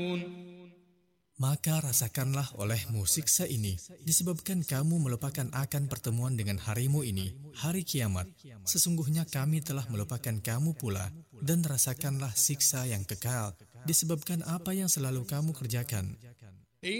Maka rasakanlah olehmu siksa ini, disebabkan kamu melupakan akan pertemuan dengan harimu ini, hari kiamat. Sesungguhnya kami telah melupakan kamu pula, dan rasakanlah siksa yang kekal, disebabkan apa yang selalu kamu kerjakan.